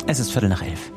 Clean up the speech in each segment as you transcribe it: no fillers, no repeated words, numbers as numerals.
Es ist 11:15.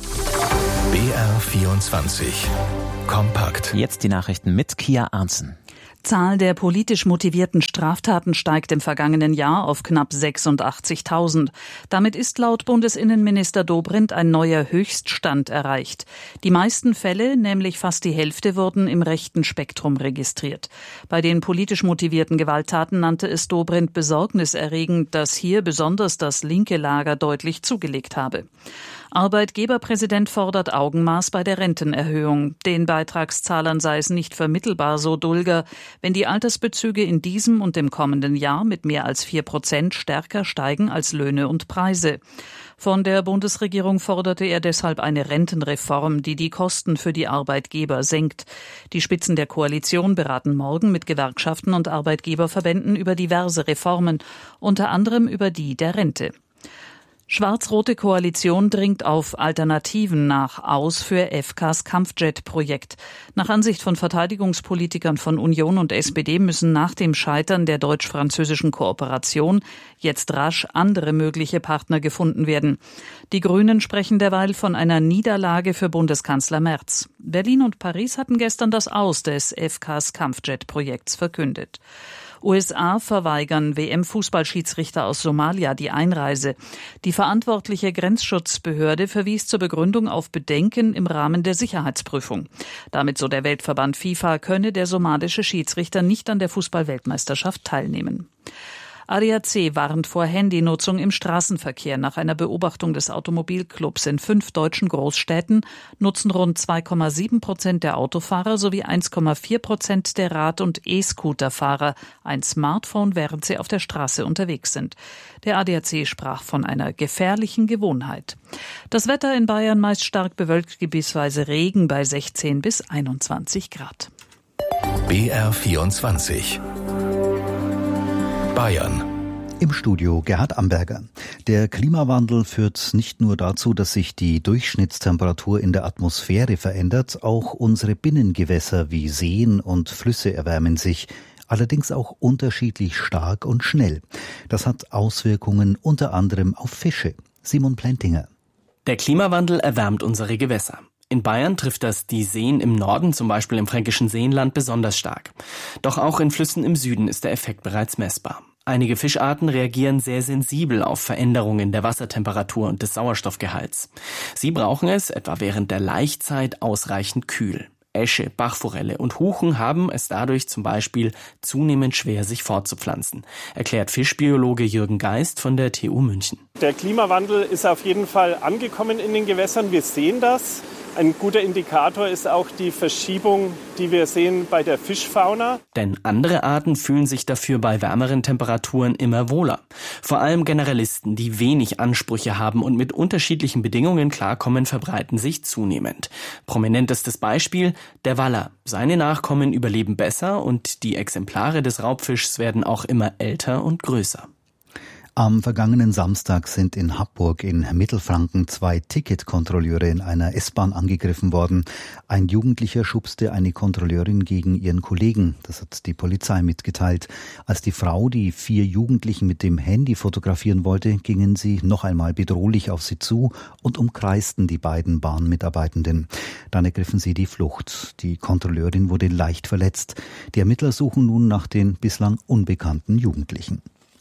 BR24 Kompakt. Jetzt die Nachrichten mit Kia Arntzen. Zahl der politisch motivierten Straftaten steigt im vergangenen Jahr auf knapp 86.000. Damit ist laut Bundesinnenminister Dobrindt ein neuer Höchststand erreicht. Die meisten Fälle, nämlich fast die Hälfte, wurden im rechten Spektrum registriert. Bei den politisch motivierten Gewalttaten nannte es Dobrindt besorgniserregend, dass hier besonders das linke Lager deutlich zugelegt habe. Arbeitgeberpräsident fordert Augenmaß bei der Rentenerhöhung. Den Beitragszahlern sei es nicht vermittelbar, so Dulger, wenn die Altersbezüge in diesem und dem kommenden Jahr mit mehr als 4% stärker steigen als Löhne und Preise. Von der Bundesregierung forderte er deshalb eine Rentenreform, die die Kosten für die Arbeitgeber senkt. Die Spitzen der Koalition beraten morgen mit Gewerkschaften und Arbeitgeberverbänden über diverse Reformen, unter anderem über die der Rente. Schwarz-rote Koalition dringt auf Alternativen aus für FKs Kampfjet-Projekt. Nach Ansicht von Verteidigungspolitikern von Union und SPD müssen nach dem Scheitern der deutsch-französischen Kooperation jetzt rasch andere mögliche Partner gefunden werden. Die Grünen sprechen derweil von einer Niederlage für Bundeskanzler Merz. Berlin und Paris hatten gestern das Aus des FKs Kampfjet-Projekts verkündet. USA verweigern WM-Fußballschiedsrichter aus Somalia die Einreise. Die verantwortliche Grenzschutzbehörde verwies zur Begründung auf Bedenken im Rahmen der Sicherheitsprüfung. Damit, so der Weltverband FIFA, könne der somalische Schiedsrichter nicht an der Fußball-Weltmeisterschaft teilnehmen. ADAC warnt vor Handynutzung im Straßenverkehr. Nach einer Beobachtung des Automobilclubs in 5 deutschen Großstädten nutzen rund 2,7% der Autofahrer sowie 1,4% der Rad- und E-Scooterfahrer ein Smartphone, während sie auf der Straße unterwegs sind. Der ADAC sprach von einer gefährlichen Gewohnheit. Das Wetter in Bayern meist stark bewölkt, gebietsweise Regen bei 16 bis 21 Grad. BR24 Bayern. Im Studio Gerhard Amberger. Der Klimawandel führt nicht nur dazu, dass sich die Durchschnittstemperatur in der Atmosphäre verändert, auch unsere Binnengewässer wie Seen und Flüsse erwärmen sich, allerdings auch unterschiedlich stark und schnell. Das hat Auswirkungen unter anderem auf Fische. Simon Plentinger. Der Klimawandel erwärmt unsere Gewässer. In Bayern trifft das die Seen im Norden, zum Beispiel im fränkischen Seenland, besonders stark. Doch auch in Flüssen im Süden ist der Effekt bereits messbar. Einige Fischarten reagieren sehr sensibel auf Veränderungen der Wassertemperatur und des Sauerstoffgehalts. Sie brauchen es, etwa während der Laichzeit, ausreichend kühl. Äsche, Bachforelle und Huchen haben es dadurch zum Beispiel zunehmend schwer, sich fortzupflanzen, erklärt Fischbiologe Jürgen Geist von der TU München. Der Klimawandel ist auf jeden Fall angekommen in den Gewässern. Wir sehen das. Ein guter Indikator ist auch die Verschiebung, die wir sehen bei der Fischfauna. Denn andere Arten fühlen sich dafür bei wärmeren Temperaturen immer wohler. Vor allem Generalisten, die wenig Ansprüche haben und mit unterschiedlichen Bedingungen klarkommen, verbreiten sich zunehmend. Prominentestes Beispiel: der Waller. Seine Nachkommen überleben besser und die Exemplare des Raubfischs werden auch immer älter und größer. Am vergangenen Samstag sind in Happurg in Mittelfranken 2 Ticketkontrolleure in einer S-Bahn angegriffen worden. Ein Jugendlicher schubste eine Kontrolleurin gegen ihren Kollegen. Das hat die Polizei mitgeteilt. Als die Frau die 4 Jugendlichen mit dem Handy fotografieren wollte, gingen sie noch einmal bedrohlich auf sie zu und umkreisten die beiden Bahnmitarbeitenden. Dann ergriffen sie die Flucht. Die Kontrolleurin wurde leicht verletzt. Die Ermittler suchen nun nach den bislang unbekannten Jugendlichen.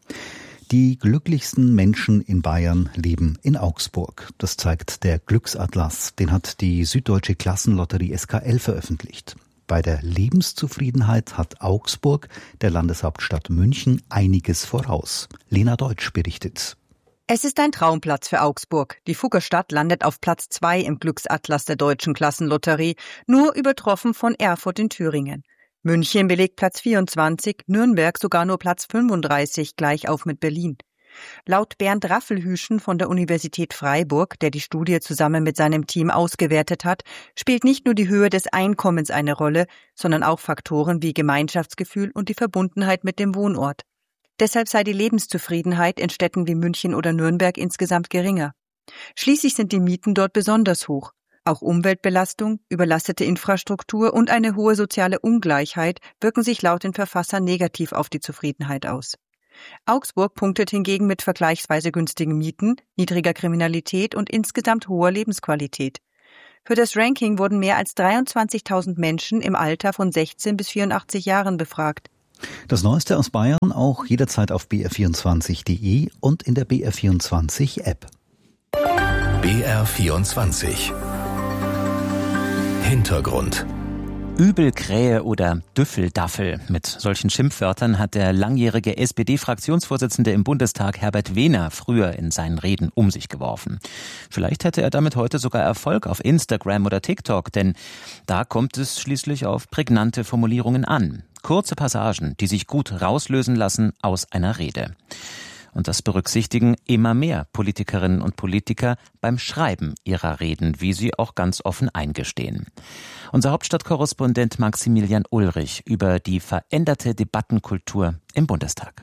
Die glücklichsten Menschen in Bayern leben in Augsburg. Das zeigt der Glücksatlas. Den hat die Süddeutsche Klassenlotterie SKL veröffentlicht. Bei der Lebenszufriedenheit hat Augsburg, der Landeshauptstadt München, einiges voraus. Lena Deutsch berichtet. Es ist ein Traumplatz für Augsburg. Die Fuggerstadt landet auf Platz 2 im Glücksatlas der Deutschen Klassenlotterie, nur übertroffen von Erfurt in Thüringen. München belegt Platz 24, Nürnberg sogar nur Platz 35, gleich auf mit Berlin. Laut Bernd Raffelhüschen von der Universität Freiburg, der die Studie zusammen mit seinem Team ausgewertet hat, spielt nicht nur die Höhe des Einkommens eine Rolle, sondern auch Faktoren wie Gemeinschaftsgefühl und die Verbundenheit mit dem Wohnort. Deshalb sei die Lebenszufriedenheit in Städten wie München oder Nürnberg insgesamt geringer. Schließlich sind die Mieten dort besonders hoch. Auch Umweltbelastung, überlastete Infrastruktur und eine hohe soziale Ungleichheit wirken sich laut den Verfassern negativ auf die Zufriedenheit aus. Augsburg punktet hingegen mit vergleichsweise günstigen Mieten, niedriger Kriminalität und insgesamt hoher Lebensqualität. Für das Ranking wurden mehr als 23.000 Menschen im Alter von 16 bis 84 Jahren befragt. Das Neueste aus Bayern auch jederzeit auf br24.de und in der BR24-App. BR24 Hintergrund. Übelkrähe oder Düffeldaffel. Mit solchen Schimpfwörtern hat der langjährige SPD-Fraktionsvorsitzende im Bundestag Herbert Wehner früher in seinen Reden um sich geworfen. Vielleicht hätte er damit heute sogar Erfolg auf Instagram oder TikTok, denn da kommt es schließlich auf prägnante Formulierungen an. Kurze Passagen, die sich gut rauslösen lassen aus einer Rede. Und das berücksichtigen immer mehr Politikerinnen und Politiker beim Schreiben ihrer Reden, wie sie auch ganz offen eingestehen. Unser Hauptstadtkorrespondent Maximilian Ulrich über die veränderte Debattenkultur im Bundestag.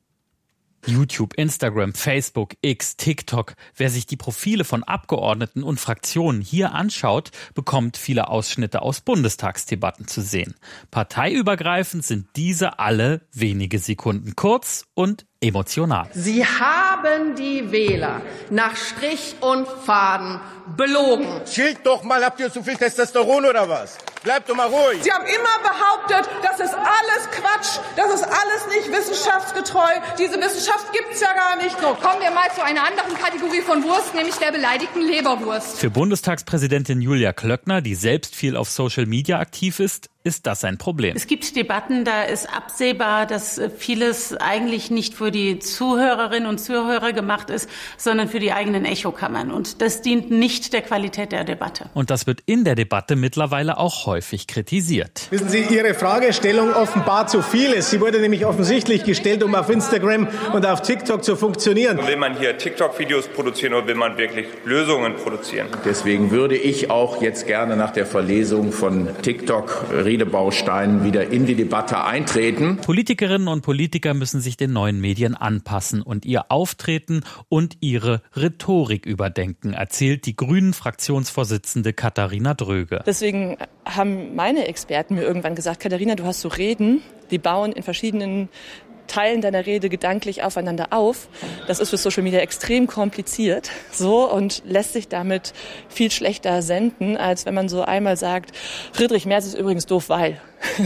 YouTube, Instagram, Facebook, X, TikTok. Wer sich die Profile von Abgeordneten und Fraktionen hier anschaut, bekommt viele Ausschnitte aus Bundestagsdebatten zu sehen. Parteiübergreifend sind diese alle wenige Sekunden kurz und emotional. Sie haben die Wähler nach Strich und Faden belogen. Schild doch mal, habt ihr zu viel Testosteron oder was? Bleibt doch mal ruhig. Sie haben immer behauptet, das ist alles Quatsch, das ist alles nicht wissenschaftsgetreu. Diese Wissenschaft gibt's ja gar nicht. So, kommen wir mal zu einer anderen Kategorie von Wurst, nämlich der beleidigten Leberwurst. Für Bundestagspräsidentin Julia Klöckner, die selbst viel auf Social Media aktiv ist das ein Problem. Es gibt Debatten, da ist absehbar, dass vieles eigentlich nicht für die Zuhörerinnen und Zuhörer gemacht ist, sondern für die eigenen Echokammern. Und das dient nicht der Qualität der Debatte. Und das wird in der Debatte mittlerweile auch häufig kritisiert. Wissen Sie, Ihre Fragestellung offenbart zu vieles. Sie wurde nämlich offensichtlich gestellt, um auf Instagram und auf TikTok zu funktionieren. Will man hier TikTok-Videos produzieren oder will man wirklich Lösungen produzieren? Deswegen würde ich auch jetzt gerne nach der Verlesung von TikTok-Redebausteinen wieder in die Debatte eintreten. Politikerinnen und Politiker müssen sich den neuen Medien anpassen und ihr Auftreten und ihre Rhetorik überdenken, erzählt die Grünen-Fraktionsvorsitzende Katharina Dröge. Deswegen haben meine Experten mir irgendwann gesagt, Katharina, du hast so Reden, die bauen in verschiedenen Teilen deiner Rede gedanklich aufeinander auf. Das ist für Social Media extrem kompliziert und lässt sich damit viel schlechter senden, als wenn man so einmal sagt, Friedrich Merz ist übrigens doof, weil.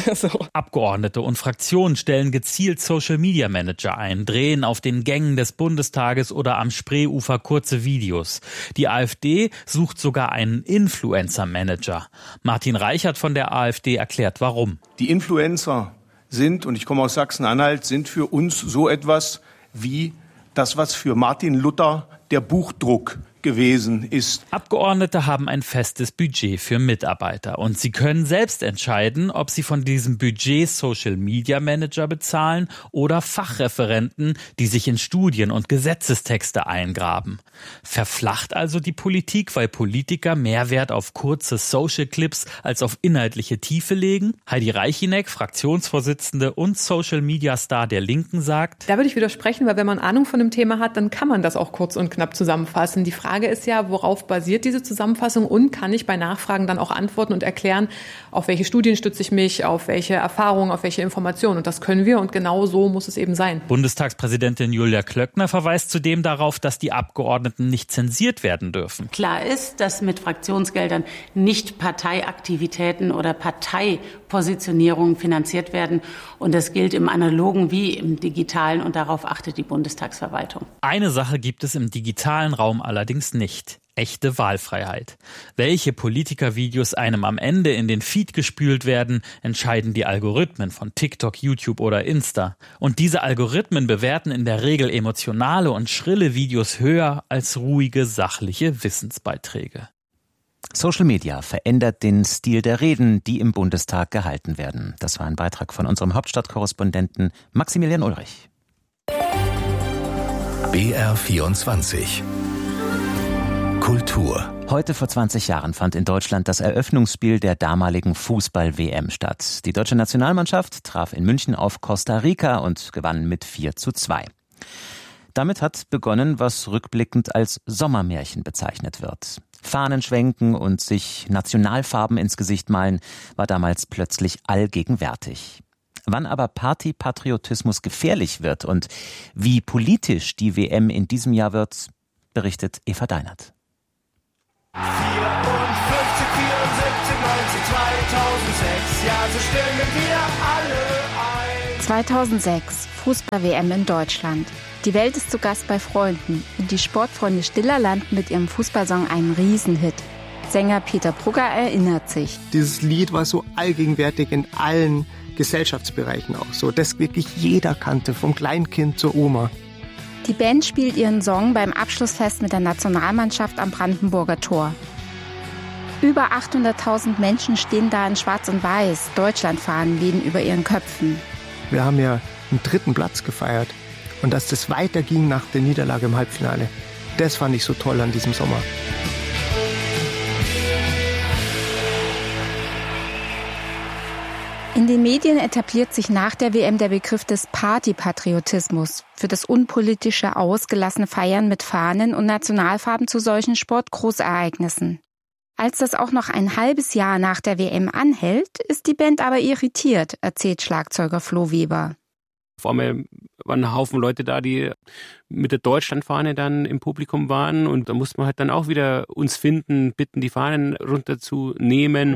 Abgeordnete und Fraktionen stellen gezielt Social-Media-Manager ein, drehen auf den Gängen des Bundestages oder am Spreeufer kurze Videos. Die AfD sucht sogar einen Influencer-Manager. Martin Reichert von der AfD erklärt, warum. Die Influencer sind, und ich komme aus Sachsen-Anhalt, sind für uns so etwas wie das, was für Martin Luther der Buchdruck gewesen ist. Abgeordnete haben ein festes Budget für Mitarbeiter und sie können selbst entscheiden, ob sie von diesem Budget Social Media Manager bezahlen oder Fachreferenten, die sich in Studien und Gesetzestexte eingraben. Verflacht also die Politik, weil Politiker mehr Wert auf kurze Social Clips als auf inhaltliche Tiefe legen? Heidi Reichineck, Fraktionsvorsitzende und Social Media Star der Linken, sagt: Da würde ich widersprechen, weil wenn man Ahnung von dem Thema hat, dann kann man das auch kurz und knapp zusammenfassen. Die Frage ist ja, worauf basiert diese Zusammenfassung und kann ich bei Nachfragen dann auch antworten und erklären, auf welche Studien stütze ich mich, auf welche Erfahrungen, auf welche Informationen. Und das können wir und genau so muss es eben sein. Bundestagspräsidentin Julia Klöckner verweist zudem darauf, dass die Abgeordneten nicht zensiert werden dürfen. Klar ist, dass mit Fraktionsgeldern nicht Parteiaktivitäten oder Parteipositionierungen finanziert werden. Und das gilt im Analogen wie im Digitalen und darauf achtet die Bundestagsverwaltung. Eine Sache gibt es im digitalen Raum allerdings nicht: echte Wahlfreiheit. Welche Politikervideos einem am Ende in den Feed gespült werden, entscheiden die Algorithmen von TikTok, YouTube oder Insta. Und diese Algorithmen bewerten in der Regel emotionale und schrille Videos höher als ruhige, sachliche Wissensbeiträge. Social Media verändert den Stil der Reden, die im Bundestag gehalten werden. Das war ein Beitrag von unserem Hauptstadtkorrespondenten Maximilian Ulrich. BR24 Kultur. Heute vor 20 Jahren fand in Deutschland das Eröffnungsspiel der damaligen Fußball-WM statt. Die deutsche Nationalmannschaft traf in München auf Costa Rica und gewann mit 4:2. Damit hat begonnen, was rückblickend als Sommermärchen bezeichnet wird. Fahnen schwenken und sich Nationalfarben ins Gesicht malen war damals plötzlich allgegenwärtig. Wann aber Partypatriotismus gefährlich wird und wie politisch die WM in diesem Jahr wird, berichtet Eva Deinert. 54, 74, 90, 2006, ja, so stimmen wir alle ein. 2006, Fußball-WM in Deutschland. Die Welt ist zu Gast bei Freunden und die Sportfreunde Stiller landen mit ihrem Fußballsong einen Riesenhit. Sänger Peter Brugger erinnert sich. Dieses Lied war so allgegenwärtig in allen Gesellschaftsbereichen auch so, dass wirklich jeder kannte, vom Kleinkind zur Oma. Die Band spielt ihren Song beim Abschlussfest mit der Nationalmannschaft am Brandenburger Tor. Über 800.000 Menschen stehen da in Schwarz und Weiß. Deutschlandfahnen wehen über ihren Köpfen. Wir haben ja einen 3. Platz gefeiert. Und dass das weiterging nach der Niederlage im Halbfinale, das fand ich so toll an diesem Sommer. In den Medien etabliert sich nach der WM der Begriff des Partypatriotismus für das unpolitische, ausgelassene Feiern mit Fahnen und Nationalfarben zu solchen Sportgroßereignissen. Als das auch noch ein halbes Jahr nach der WM anhält, ist die Band aber irritiert, erzählt Schlagzeuger Flo Weber. Vor allem waren ein Haufen Leute da, die mit der Deutschlandfahne dann im Publikum waren. Und da mussten wir halt dann auch wieder uns finden, bitten, die Fahnen runterzunehmen.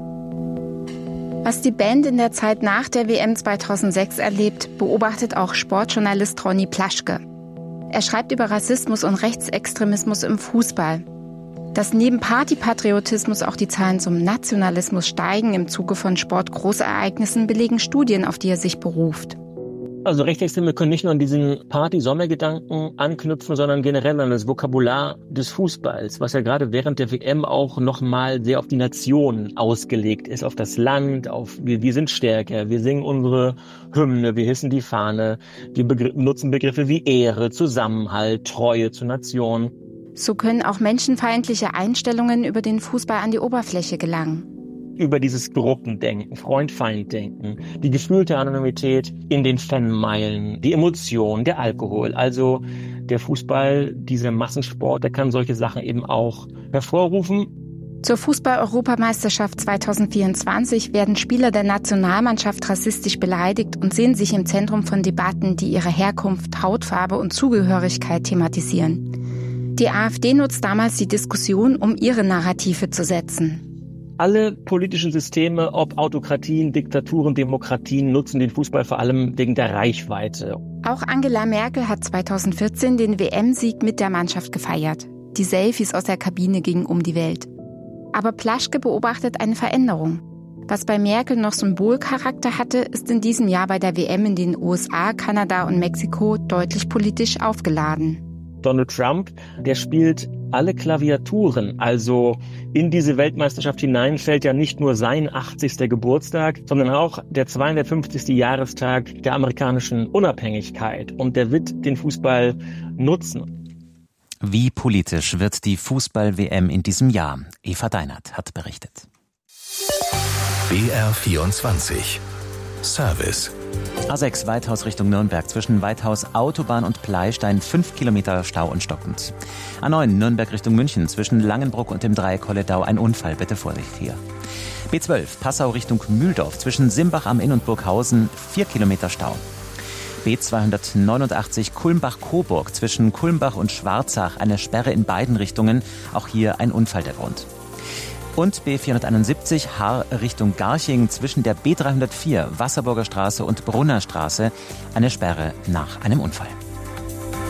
Was die Band in der Zeit nach der WM 2006 erlebt, beobachtet auch Sportjournalist Ronny Plaschke. Er schreibt über Rassismus und Rechtsextremismus im Fußball. Dass neben Partypatriotismus auch die Zahlen zum Nationalismus steigen im Zuge von Sportgroßereignissen, belegen Studien, auf die er sich beruft. Also Rechtsextreme können nicht nur an diesen Party-Sommergedanken anknüpfen, sondern generell an das Vokabular des Fußballs, was ja gerade während der WM auch nochmal sehr auf die Nation ausgelegt ist, auf das Land, auf wir sind stärker, wir singen unsere Hymne, wir hissen die Fahne, wir nutzen Begriffe wie Ehre, Zusammenhalt, Treue zur Nation. So können auch menschenfeindliche Einstellungen über den Fußball an die Oberfläche gelangen. Über dieses Gruppendenken, Freund-Feind-Denken, die gefühlte Anonymität in den Fanmeilen, die Emotion, der Alkohol. Also der Fußball, dieser Massensport, der kann solche Sachen eben auch hervorrufen. Zur Fußball-Europameisterschaft 2024 werden Spieler der Nationalmannschaft rassistisch beleidigt und sehen sich im Zentrum von Debatten, die ihre Herkunft, Hautfarbe und Zugehörigkeit thematisieren. Die AfD nutzt damals die Diskussion, um ihre Narrative zu setzen. Alle politischen Systeme, ob Autokratien, Diktaturen, Demokratien, nutzen den Fußball vor allem wegen der Reichweite. Auch Angela Merkel hat 2014 den WM-Sieg mit der Mannschaft gefeiert. Die Selfies aus der Kabine gingen um die Welt. Aber Plaschke beobachtet eine Veränderung. Was bei Merkel noch Symbolcharakter hatte, ist in diesem Jahr bei der WM in den USA, Kanada und Mexiko deutlich politisch aufgeladen. Donald Trump, der spielt alle Klaviaturen, also in diese Weltmeisterschaft hinein fällt ja nicht nur sein 80. Geburtstag, sondern auch der 250. Jahrestag der amerikanischen Unabhängigkeit. Und der wird den Fußball nutzen. Wie politisch wird die Fußball-WM in diesem Jahr? Eva Deinert hat berichtet. BR24 Service. A6 Weithaus Richtung Nürnberg, zwischen Weithaus Autobahn und Pleistein 5 Kilometer Stau und stockend. A9 Nürnberg Richtung München, zwischen Langenbruck und dem Dreieck Kolledau ein Unfall, bitte Vorsicht hier. B12 Passau Richtung Mühldorf, zwischen Simbach am Inn und Burghausen 4 Kilometer Stau. B289 Kulmbach-Coburg, zwischen Kulmbach und Schwarzach eine Sperre in beiden Richtungen, auch hier ein Unfall der Grund. Und B471 Haar Richtung Garching, zwischen der B304 Wasserburger Straße und Brunner Straße eine Sperre nach einem Unfall.